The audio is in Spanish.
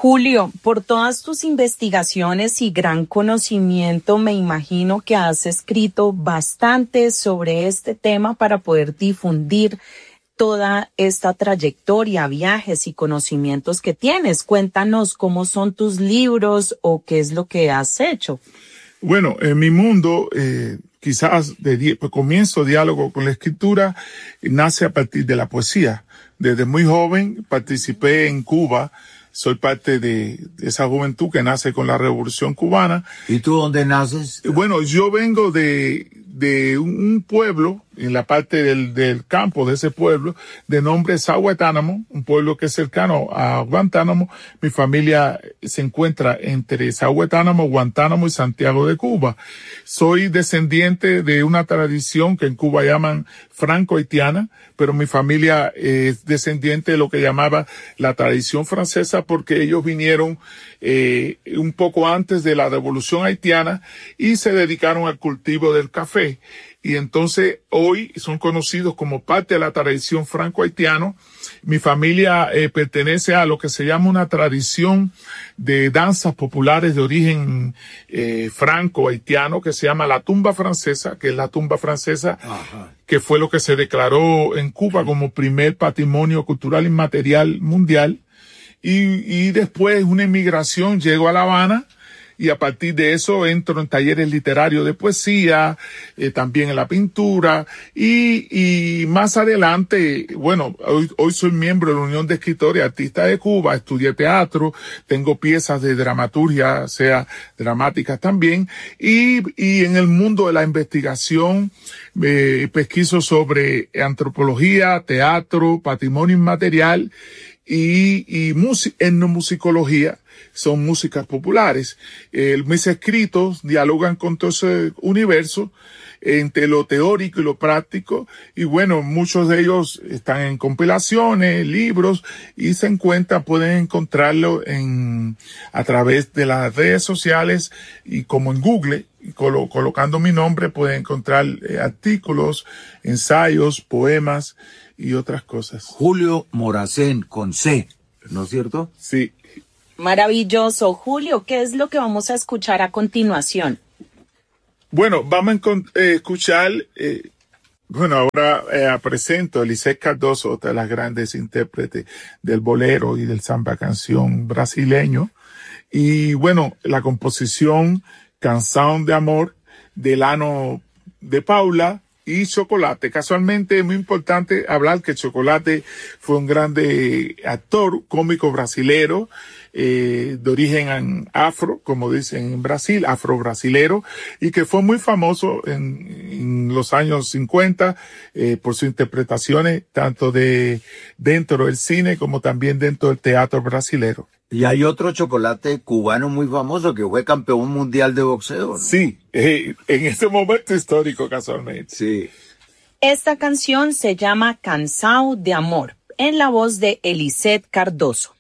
Julio, por todas tus investigaciones y gran conocimiento, me imagino que has escrito bastante sobre este tema para poder difundir toda esta trayectoria, viajes y conocimientos que tienes. Cuéntanos cómo son tus libros o qué es lo que has hecho. Bueno, en mi mundo, quizás comienzo diálogo con la escritura, nace a partir de la poesía. Desde muy joven participé en Cuba. Soy parte de esa juventud que nace con la Revolución Cubana. ¿Y tú dónde naces? Bueno, yo vengo de un pueblo, en la parte del campo de ese pueblo, de nombre Zahuetánamo, un pueblo que es cercano a Guantánamo. Mi familia se encuentra entre Zahuetánamo, Guantánamo y Santiago de Cuba. Soy descendiente de una tradición que en Cuba llaman franco-haitiana, pero mi familia es descendiente de lo que llamaba la tradición francesa, porque ellos vinieron un poco antes de la Revolución haitiana y se dedicaron al cultivo del café. Y entonces hoy son conocidos como parte de la tradición franco-haitiana. Mi familia pertenece a lo que se llama una tradición de danzas populares de origen franco-haitiano que se llama la tumba francesa, que es la tumba francesa. Ajá. Que fue lo que se declaró en Cuba como primer patrimonio cultural inmaterial mundial. Y después una inmigración llegó a La Habana. Y a partir de eso entro en talleres literarios de poesía, también en la pintura, y más adelante, bueno, hoy soy miembro de la Unión de Escritores y Artistas de Cuba, estudié teatro, tengo piezas de dramaturgia, sea dramáticas también, y en el mundo de la investigación, pesquiso sobre antropología, teatro, patrimonio inmaterial, y etnomusicología. Son músicas populares. Mis escritos dialogan con todo ese universo entre lo teórico y lo práctico. Y bueno, muchos de ellos están en compilaciones, libros, y se encuentran, pueden encontrarlo a través de las redes sociales y como en Google, colocando mi nombre, pueden encontrar artículos, ensayos, poemas y otras cosas. Julio Moracén, con C, ¿no es cierto? Sí. Maravilloso. Julio, ¿qué es lo que vamos a escuchar a continuación? Bueno, vamos a escuchar, ahora presento a Eliseth Cardoso, otra de las grandes intérpretes del bolero y del samba canción brasileño. Y bueno, la composición Canção de Amor, de Lano de Paula y Chocolate. Casualmente es muy importante hablar que Chocolate fue un grande actor, cómico brasilero, de origen afro, como dicen en Brasil, afro-brasilero, y que fue muy famoso en los años 50 por sus interpretaciones, tanto dentro del cine como también dentro del teatro brasilero. Y hay otro Chocolate cubano muy famoso que fue campeón mundial de boxeo, ¿no? Sí, en ese momento histórico casualmente. Sí. Esta canción se llama Canção de Amor, en la voz de Eliseth Cardoso.